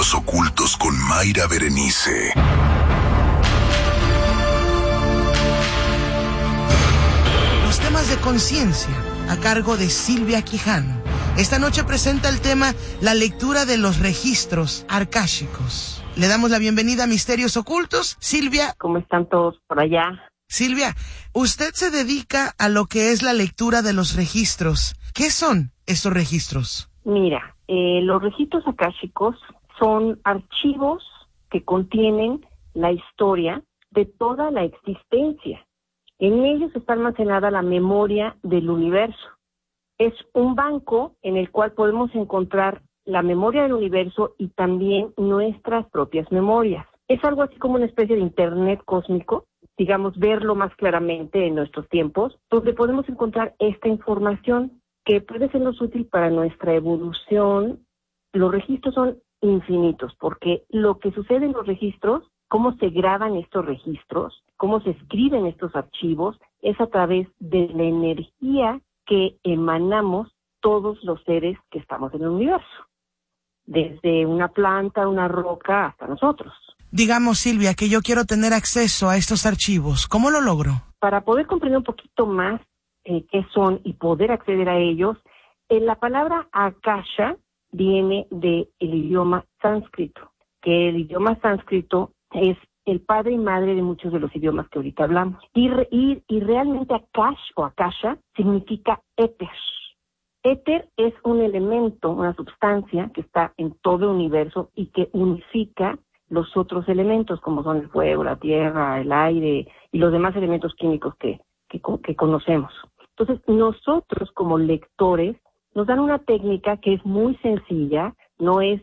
Misterios Ocultos con Mayra Berenice. Los temas de conciencia, a cargo de Silvia Quijano. Esta noche presenta el tema la lectura de los registros akáshicos. Le damos la bienvenida a Misterios Ocultos. Silvia. ¿Cómo están todos por allá? Silvia, usted se dedica a lo que es la lectura de los registros. ¿Qué son estos registros? Mira, los registros akáshicos son archivos que contienen la historia de toda la existencia. En ellos está almacenada la memoria del universo. Es un banco en el cual podemos encontrar la memoria del universo y también nuestras propias memorias. Es algo así como una especie de internet cósmico, digamos, verlo más claramente en nuestros tiempos, donde podemos encontrar esta información que puede sernos útil para nuestra evolución. Los registros son infinitos, porque lo que sucede en los registros, cómo se graban estos registros, cómo se escriben estos archivos, es a través de la energía que emanamos todos los seres que estamos en el universo, desde una planta, una roca, hasta nosotros. Digamos, Silvia, que yo quiero tener acceso a estos archivos. ¿Cómo lo logro? Para poder comprender un poquito más qué son y poder acceder a ellos, la palabra akasha viene del idioma sánscrito, que el idioma sánscrito es el padre y madre de muchos de los idiomas que ahorita hablamos. Y realmente akash o akasha significa éter. Éter es un elemento, una sustancia que está en todo el universo y que unifica los otros elementos, como son el fuego, la tierra, el aire y los demás elementos químicos que conocemos. Entonces, nosotros como lectores nos dan una técnica que es muy sencilla, no es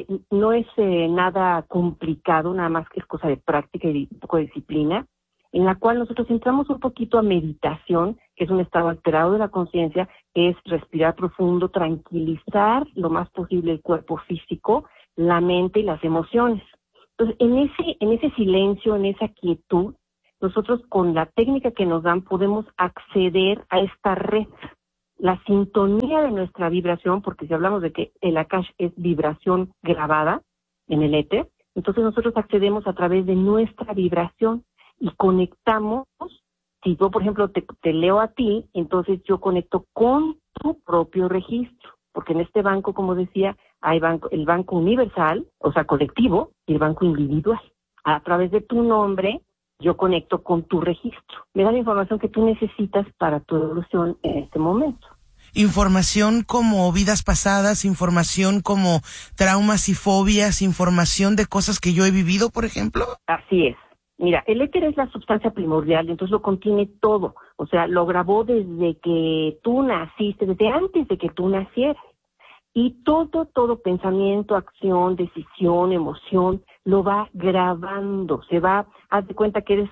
nada complicado, nada más que es cosa de práctica y un poco de disciplina, en la cual nosotros entramos un poquito a meditación, que es un estado alterado de la conciencia, que es respirar profundo, tranquilizar lo más posible el cuerpo físico, la mente y las emociones. Entonces, en ese silencio, en esa quietud, nosotros con la técnica que nos dan podemos acceder a esta red, la sintonía de nuestra vibración, porque si hablamos de que el akash es vibración grabada en el éter, entonces nosotros accedemos a través de nuestra vibración y conectamos. Si yo, por ejemplo, te leo a ti, entonces yo conecto con tu propio registro, porque en este banco, como decía, hay el banco universal, o sea, colectivo, y el banco individual. A través de tu nombre, yo conecto con tu registro. Me da la información que tú necesitas para tu evolución en este momento. Información como vidas pasadas, información como traumas y fobias, información de cosas que yo he vivido, por ejemplo. Así es. Mira, el éter es la sustancia primordial, entonces lo contiene todo. O sea, lo grabó desde que tú naciste, desde antes de que tú nacieras. Y todo pensamiento, acción, decisión, emoción, lo va grabando. Haz de cuenta que eres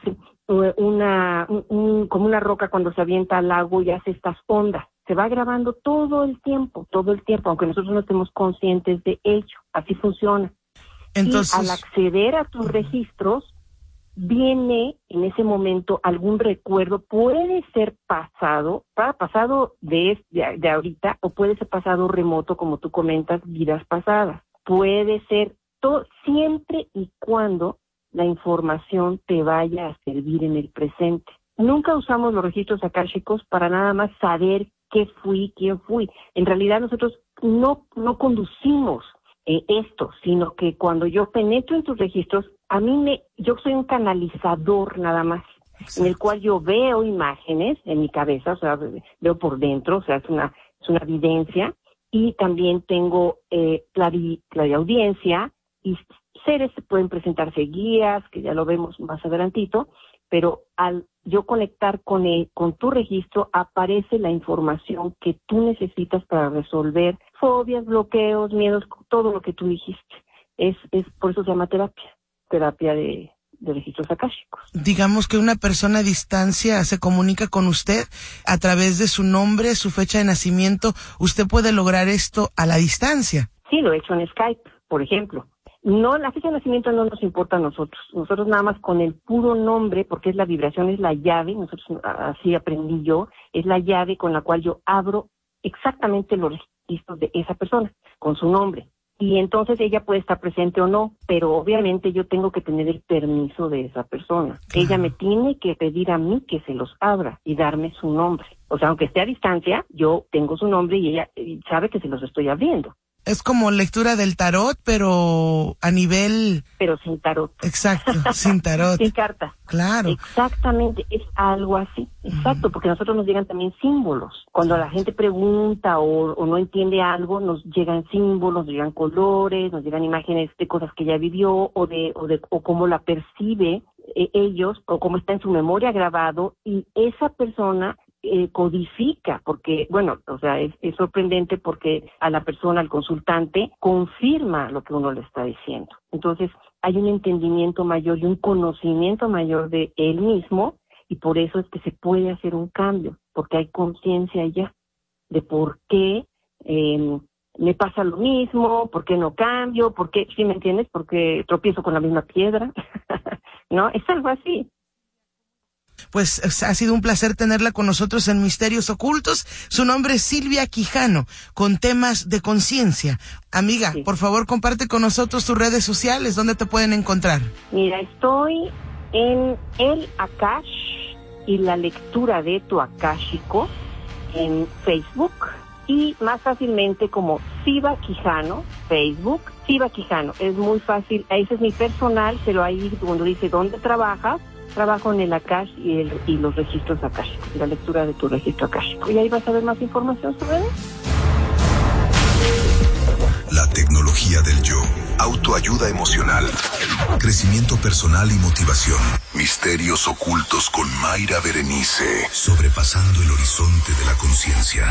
como una roca cuando se avienta al lago y hace estas ondas. Se va grabando todo el tiempo, aunque nosotros no estemos conscientes de ello. Así funciona. Entonces, y al acceder a tus registros, viene en ese momento algún recuerdo, puede ser pasado de ahorita, o puede ser pasado remoto, como tú comentas, vidas pasadas. Puede ser todo, siempre y cuando la información te vaya a servir en el presente. Nunca usamos los registros akáshicos para nada más saber qué fui, quién fui. En realidad nosotros no conducimos esto, sino que cuando yo penetro en tus registros, yo soy un canalizador nada más. Exacto. En el cual yo veo imágenes en mi cabeza, o sea, veo por dentro, o sea, es una evidencia, y también tengo clariaudiencia, y seres pueden presentarse guías, que ya lo vemos más adelantito, pero al yo conectar con tu registro, aparece la información que tú necesitas para resolver fobias, bloqueos, miedos, todo lo que tú dijiste. Es por eso se llama terapia de registros akáshicos. Digamos que una persona a distancia se comunica con usted a través de su nombre, su fecha de nacimiento. ¿Usted puede lograr esto a la distancia? Sí, lo he hecho en Skype, por ejemplo. No, la fecha de nacimiento no nos importa a nosotros. Nosotros nada más con el puro nombre, porque es la vibración, es la llave, nosotros así aprendí yo, es la llave con la cual yo abro exactamente los registros de esa persona, con su nombre. Y entonces ella puede estar presente o no, pero obviamente yo tengo que tener el permiso de esa persona. Claro. Ella me tiene que pedir a mí que se los abra y darme su nombre. O sea, aunque esté a distancia, yo tengo su nombre y ella sabe que se los estoy abriendo. Es como lectura del tarot, pero a nivel... Pero sin tarot. Exacto, sin tarot. Sin carta. Claro. Exactamente, es algo así. Exacto, porque a nosotros nos llegan también símbolos. Cuando la gente pregunta o no entiende algo, nos llegan símbolos, nos llegan colores, nos llegan imágenes de cosas que ya vivió o cómo la percibe ellos o cómo está en su memoria grabado, y esa persona codifica, porque, bueno, o sea, es sorprendente porque a la persona, al consultante, confirma lo que uno le está diciendo. Entonces, hay un entendimiento mayor y un conocimiento mayor de él mismo, y por eso es que se puede hacer un cambio, porque hay conciencia ya de por qué me pasa lo mismo, por qué no cambio, por qué, ¿sí me entiendes? Porque tropiezo con la misma piedra, ¿no? Es algo así. Pues ha sido un placer tenerla con nosotros en Misterios Ocultos. Su nombre es Silvia Quijano, con temas de conciencia. Amiga, sí, por favor, comparte con nosotros tus redes sociales. ¿Dónde te pueden encontrar? Mira, estoy en el Akash y la lectura de tu akáshico en Facebook, y más fácilmente como Siva Quijano, Facebook, Siva Quijano. Es muy fácil, ese es mi personal, pero ahí cuando dice ¿dónde trabajas? Trabajo en el Akash y los registros akáshicos, la lectura de tu registro akáshico. Y ahí vas a ver más información sobre él. La tecnología del yo, autoayuda emocional, crecimiento personal y motivación. Misterios Ocultos con Mayra Berenice, sobrepasando el horizonte de la conciencia.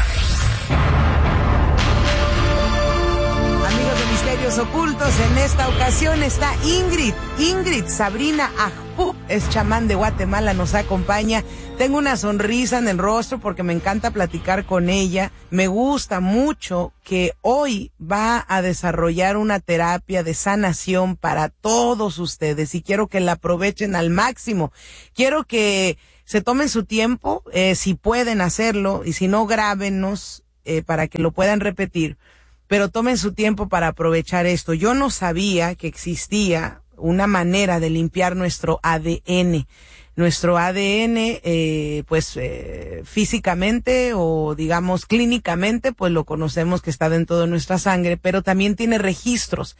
Amigos de Misterios Ocultos, en esta ocasión está Ingrid Sabrina Ajpú, es chamán de Guatemala, nos acompaña. Tengo una sonrisa en el rostro porque me encanta platicar con ella. Me gusta mucho que hoy va a desarrollar una terapia de sanación para todos ustedes y quiero que la aprovechen al máximo. Quiero que se tomen su tiempo, si pueden hacerlo, y si no, grábenos para que lo puedan repetir. Pero tomen su tiempo para aprovechar esto. Yo no sabía que existía una manera de limpiar nuestro ADN. Nuestro ADN, físicamente o digamos clínicamente, pues lo conocemos que está dentro de nuestra sangre, pero también tiene registros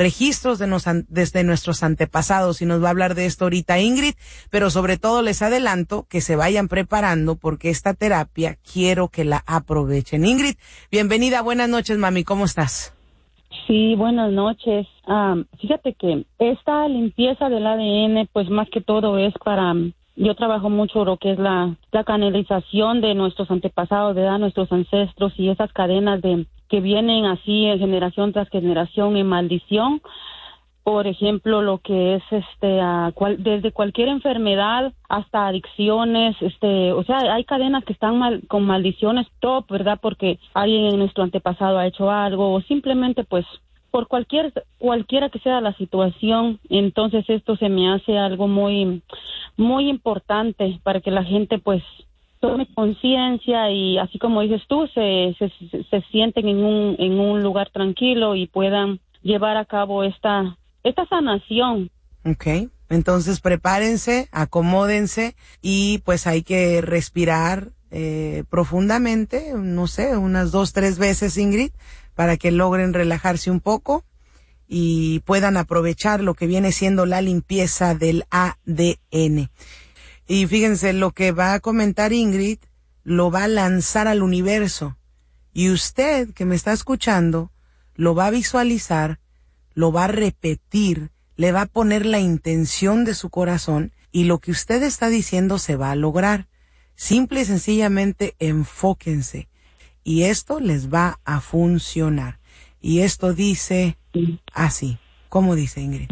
desde nuestros antepasados, y nos va a hablar de esto ahorita Ingrid, pero sobre todo les adelanto que se vayan preparando porque esta terapia quiero que la aprovechen. Ingrid, bienvenida, buenas noches, mami, ¿cómo estás? Sí, buenas noches. Fíjate que esta limpieza del ADN, pues más que todo es para... Yo trabajo mucho lo que es la canalización de nuestros antepasados, de nuestros ancestros, y esas cadenas que vienen así en generación tras generación en maldición. Por ejemplo, lo que es desde cualquier enfermedad hasta adicciones, o sea, hay cadenas que están con maldiciones top, ¿verdad? Porque alguien en nuestro antepasado ha hecho algo, o simplemente pues por cualquiera que sea la situación. Entonces esto se me hace algo muy muy importante para que la gente pues tome conciencia y, así como dices tú, se sienten en un lugar tranquilo y puedan llevar a cabo esta sanación. Okay, entonces prepárense, acomódense y pues hay que respirar profundamente, no sé, unas 2-3 veces, Ingrid, para que logren relajarse un poco y puedan aprovechar lo que viene siendo la limpieza del ADN. Y fíjense, lo que va a comentar Ingrid lo va a lanzar al universo, y usted que me está escuchando lo va a visualizar, lo va a repetir, le va a poner la intención de su corazón, y lo que usted está diciendo se va a lograr. Simple y sencillamente enfóquense, y esto les va a funcionar. Y esto dice así. ¿Cómo dice, Ingrid?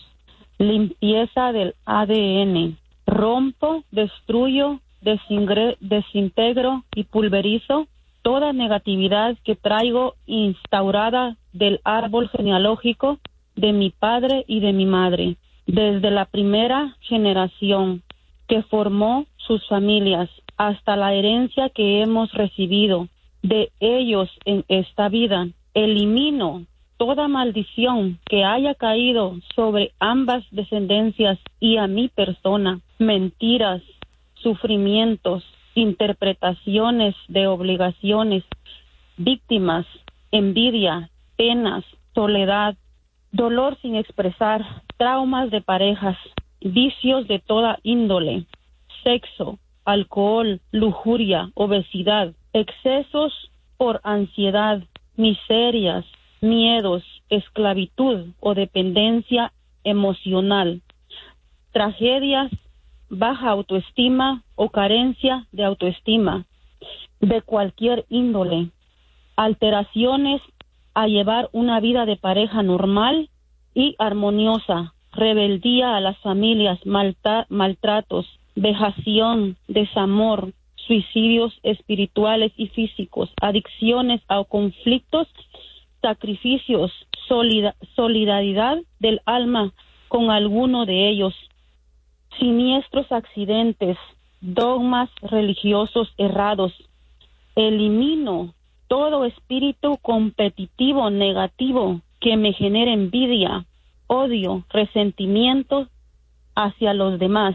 Limpieza del ADN. Rompo, destruyo, desintegro y pulverizo toda negatividad que traigo instaurada del árbol genealógico de mi padre y de mi madre, desde la primera generación que formó sus familias hasta la herencia que hemos recibido de ellos en esta vida. Elimino toda maldición que haya caído sobre ambas descendencias y a mi persona, mentiras, sufrimientos, interpretaciones de obligaciones, víctimas, envidia, penas, soledad, dolor sin expresar, traumas de parejas, vicios de toda índole, sexo, alcohol, lujuria, obesidad, excesos por ansiedad, miserias, miedos, esclavitud o dependencia emocional, tragedias, baja autoestima o carencia de autoestima, de cualquier índole, alteraciones a llevar una vida de pareja normal y armoniosa, rebeldía a las familias, maltratos, vejación, desamor, suicidios espirituales y físicos, adicciones a conflictos, sacrificios, solidaridad del alma con alguno de ellos, siniestros accidentes, dogmas religiosos errados. Elimino todo espíritu competitivo negativo que me genere envidia, odio, resentimiento hacia los demás.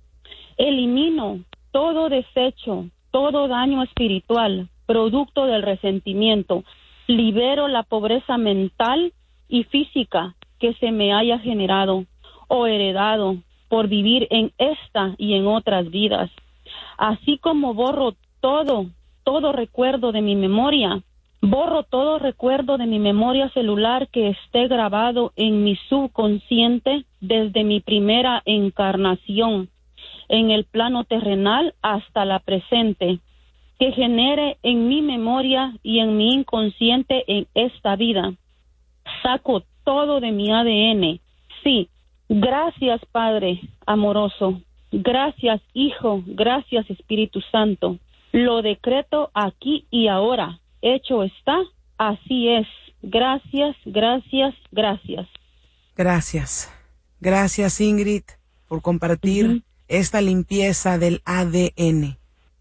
Elimino todo desecho, todo daño espiritual, producto del resentimiento. Libero la pobreza mental y física que se me haya generado o heredado por vivir en esta y en otras vidas. Así como borro todo recuerdo de mi memoria, borro todo recuerdo de mi memoria celular que esté grabado en mi subconsciente desde mi primera encarnación en el plano terrenal hasta la presente, que genere en mi memoria y en mi inconsciente en esta vida. Saco todo de mi ADN. Sí, gracias Padre amoroso, gracias Hijo, gracias Espíritu Santo. Lo decreto aquí y ahora. Hecho está, así es. Gracias, gracias, gracias. Gracias. Gracias, Ingrid, por compartir esta limpieza del ADN.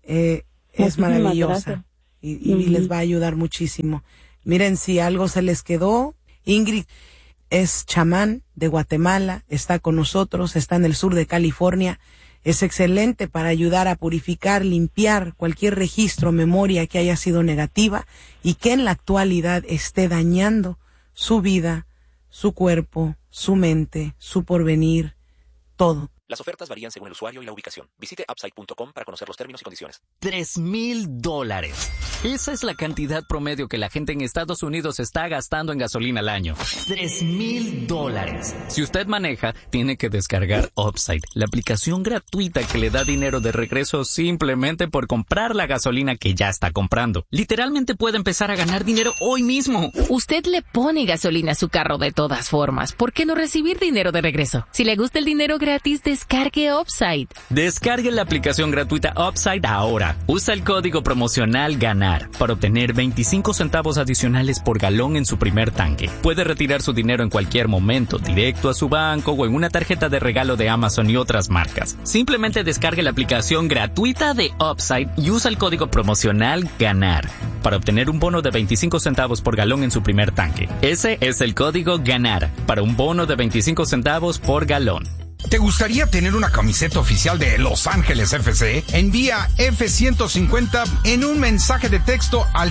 Es maravillosa y les va a ayudar muchísimo. Miren, si algo se les quedó, Ingrid es chamán de Guatemala, está con nosotros, está en el sur de California. Es excelente para ayudar a purificar, limpiar cualquier registro o memoria que haya sido negativa y que en la actualidad esté dañando su vida, su cuerpo, su mente, su porvenir, todo. Las ofertas varían según el usuario y la ubicación. Visite Upside.com para conocer los términos y condiciones. $3,000. Esa es la cantidad promedio que la gente en Estados Unidos está gastando en gasolina al año. $3,000. Si usted maneja, tiene que descargar Upside, la aplicación gratuita que le da dinero de regreso simplemente por comprar la gasolina que ya está comprando. Literalmente puede empezar a ganar dinero hoy mismo. Usted le pone gasolina a su carro de todas formas. ¿Por qué no recibir dinero de regreso? Si le gusta el dinero gratis, descargue Upside. Descargue la aplicación gratuita Upside ahora. Usa el código promocional GANAR para obtener 25 centavos adicionales por galón en su primer tanque. Puede retirar su dinero en cualquier momento, directo a su banco o en una tarjeta de regalo de Amazon y otras marcas. Simplemente descargue la aplicación gratuita de Upside y usa el código promocional GANAR para obtener un bono de 25 centavos por galón en su primer tanque. Ese es el código GANAR para un bono de 25 centavos por galón. ¿Te gustaría tener una camiseta oficial de Los Ángeles FC? Envía F-150 en un mensaje de texto al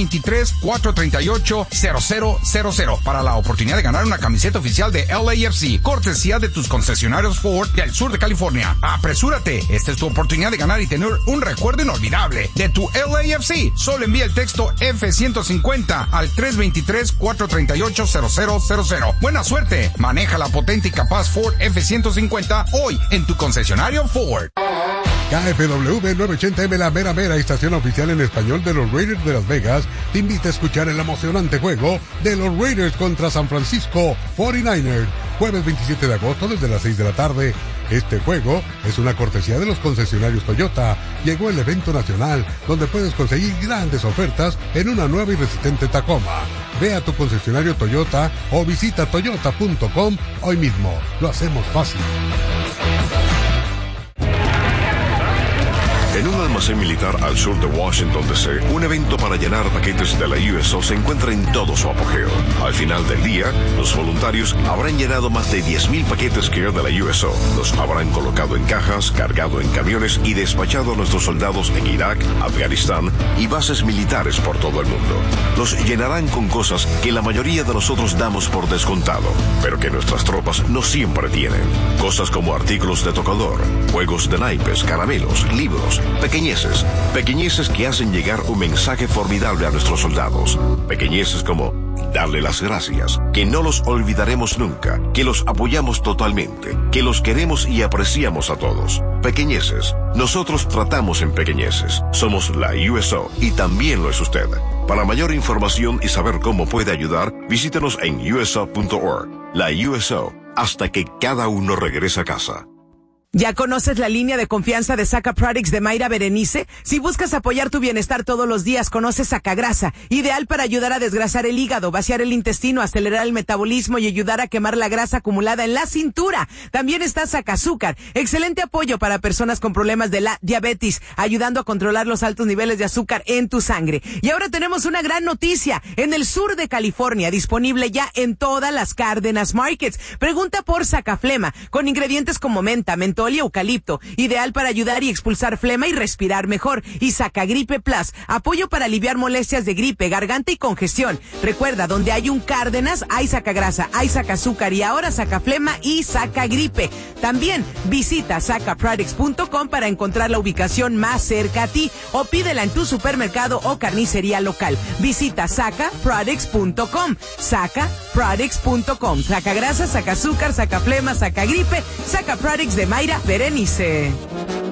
323-438-0000 para la oportunidad de ganar una camiseta oficial de LAFC, cortesía de tus concesionarios Ford del sur de California. ¡Apresúrate! Esta es tu oportunidad de ganar y tener un recuerdo inolvidable de tu LAFC. Solo envía el texto F-150 al 323-438-0000. ¡Buena suerte! Maneja la potente y capaz Ford F-150 hoy en tu concesionario Ford. KFW 980M, la mera estación oficial en español de los Raiders de Las Vegas, te invita a escuchar el emocionante juego de los Raiders contra San Francisco 49ers, jueves 27 de agosto desde las 6 de la tarde. Este juego es una cortesía de los concesionarios Toyota. Llegó el evento nacional donde puedes conseguir grandes ofertas en una nueva y resistente Tacoma. Ve a tu concesionario Toyota o visita toyota.com hoy mismo. Lo hacemos fácil. En un almacén militar al sur de Washington, D.C., un evento para llenar paquetes de la USO se encuentra en todo su apogeo. Al final del día, los voluntarios habrán llenado más de 10,000 paquetes Care de la USO. Los habrán colocado en cajas, cargado en camiones y despachado a nuestros soldados en Irak, Afganistán y bases militares por todo el mundo. Los llenarán con cosas que la mayoría de nosotros damos por descontado, pero que nuestras tropas no siempre tienen. Cosas como artículos de tocador, juegos de naipes, caramelos, libros, pequeñeces que hacen llegar un mensaje formidable a nuestros soldados. Pequeñeces como darle las gracias, que no los olvidaremos nunca, que los apoyamos totalmente, que los queremos y apreciamos a todos. Pequeñeces. Nosotros tratamos en pequeñeces. Somos la USO y también lo es usted. Para mayor información y saber cómo puede ayudar, visítenos en uso.org. La USO, hasta que cada uno regrese a casa. ¿Ya conoces la línea de confianza de Saca Products de Mayra Berenice? Si buscas apoyar tu bienestar todos los días, conoce Sacagrasa, ideal para ayudar a desgrasar el hígado, vaciar el intestino, acelerar el metabolismo y ayudar a quemar la grasa acumulada en la cintura. También está Sacazúcar, excelente apoyo para personas con problemas de la diabetes, ayudando a controlar los altos niveles de azúcar en tu sangre. Y ahora tenemos una gran noticia, en el sur de California, disponible ya en todas las Cárdenas Markets. Pregunta por Sacaflema, con ingredientes como menta, mentol y eucalipto, ideal para ayudar y expulsar flema y respirar mejor. Y Sacagripe Plus, apoyo para aliviar molestias de gripe, garganta y congestión. Recuerda, donde hay un Cárdenas, hay Sacagrasa, hay Sacazúcar y ahora Sacaflema y Sacagripe. También visita sacaproducts.com para encontrar la ubicación más cerca a ti o pídela en tu supermercado o carnicería local. Visita sacaproducts.com, sacaproducts.com. Sacagrasa, Sacazúcar, Sacaflema, Sacagripe, Sacaproducts de Mayra Berenice.